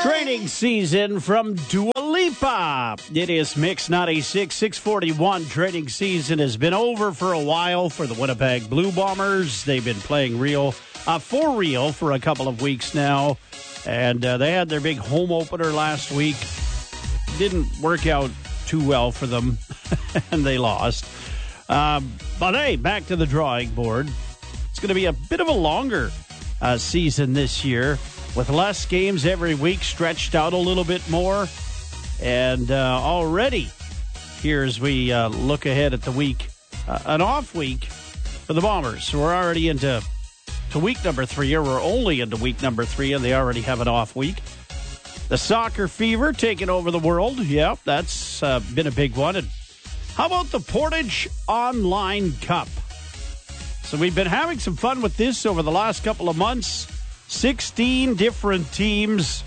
Training season from Dua Lipa. It is Mix 96, 641. Training season has been over for a while for the Winnipeg Blue Bombers. They've been playing for real for a couple of weeks now. And they had their big home opener last week. Didn't work out too well for them, and they lost. But hey, back to the drawing board. It's going to be a bit of a longer season this year, with less games every week, stretched out a little bit more. And already, here as we look ahead at the week, an off week for the Bombers. So we're already into week number 3, or we're only into week number 3, and they already have an off week. The soccer fever taking over the world. Yeah, that's been a big one. And how about the Portage Online Cup? So we've been having some fun with this over the last couple of months. 16 different teams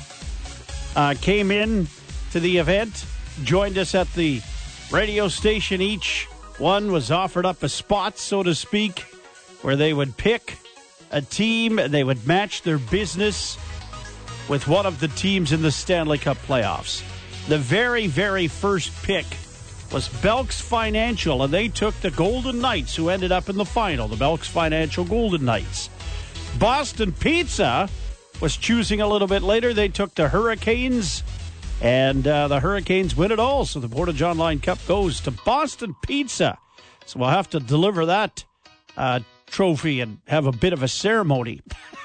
came in to the event, joined us at the radio station. Each one was offered up a spot, so to speak, where they would pick a team and they would match their business with one of the teams in the Stanley Cup playoffs. The very, very first pick was Belks Financial, and they took the Golden Knights, who ended up in the final, the Belks Financial Golden Knights. Boston Pizza was choosing a little bit later. They took the Hurricanes, and the Hurricanes win it all. So the Portage Online Cup goes to Boston Pizza. So we'll have to deliver that trophy and have a bit of a ceremony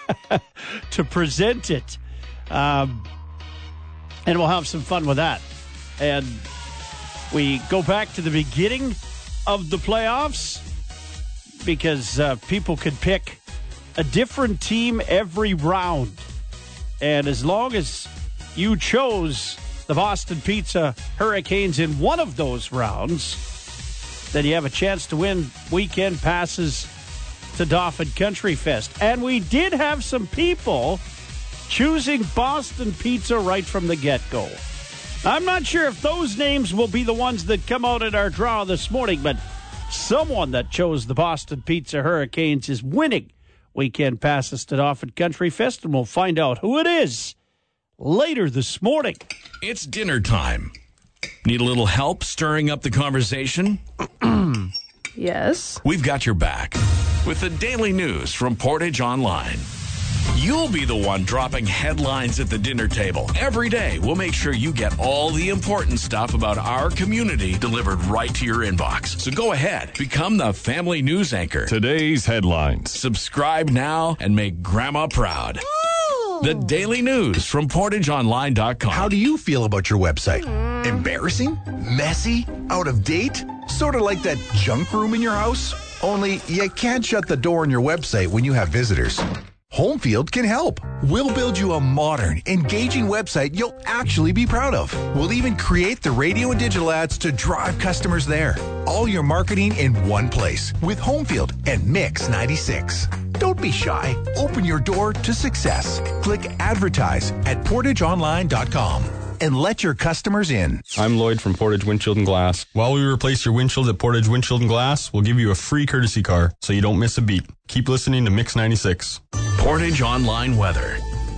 to present it. And we'll have some fun with that. And we go back to the beginning of the playoffs because people could pick a different team every round. And as long as you chose the Boston Pizza Hurricanes in one of those rounds, then you have a chance to win weekend passes to Dauphin Country Fest. And we did have some people choosing Boston Pizza right from the get-go. I'm not sure if those names will be the ones that come out in our draw this morning, but someone that chose the Boston Pizza Hurricanes is winning weekend passes to Dauphin Country Fest, and we'll find out who it is later this morning. It's dinner time. Need a little help stirring up the conversation? Yes. We've got your back with the daily news from Portage Online. You'll be the one dropping headlines at the dinner table. Every day, we'll make sure you get all the important stuff about our community delivered right to your inbox. So go ahead, become the family news anchor. Today's headlines. Subscribe now and make Grandma proud. The daily news from PortageOnline.com. How do you feel about your website? Embarrassing? Messy? Out of date? Sort of like that junk room in your house? Only you can't shut the door on your website when you have visitors. Homefield can help. We'll build you a modern, engaging website you'll actually be proud of. We'll even create the radio and digital ads to drive customers there. All your marketing in one place with Homefield and Mix 96. Don't be shy. Open your door to success. Click advertise at PortageOnline.com and let your customers in. I'm Lloyd from Portage Windshield and Glass. While we replace your windshield at Portage Windshield and Glass, we'll give you a free courtesy car so you don't miss a beat. Keep listening to Mix 96. Portage Online weather.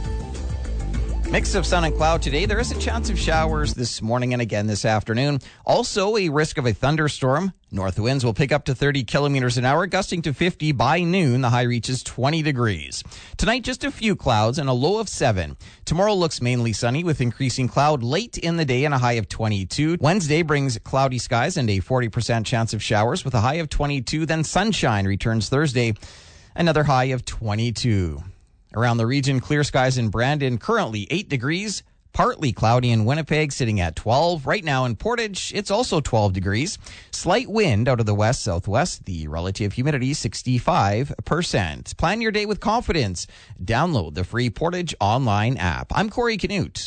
Mix of sun and cloud today. There is a chance of showers this morning and again this afternoon. Also, a risk of a thunderstorm. North winds will pick up to 30 kilometers an hour, gusting to 50 by noon. The high reaches 20 degrees. Tonight, just a few clouds and a low of 7. Tomorrow looks mainly sunny with increasing cloud late in the day and a high of 22. Wednesday brings cloudy skies and a 40% chance of showers with a high of 22. Then sunshine returns Thursday, another high of 22. Around the region, clear skies in Brandon, currently 8 degrees. Partly cloudy in Winnipeg, sitting at 12. Right now in Portage, it's also 12 degrees. Slight wind out of the west-southwest. The relative humidity, 65%. Plan your day with confidence. Download the free Portage Online app. I'm Corey Canute.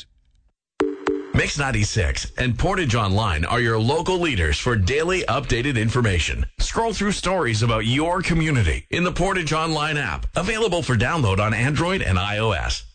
Mix 96 and Portage Online are your local leaders for daily updated information. Scroll through stories about your community in the Portage Online app, available for download on Android and iOS.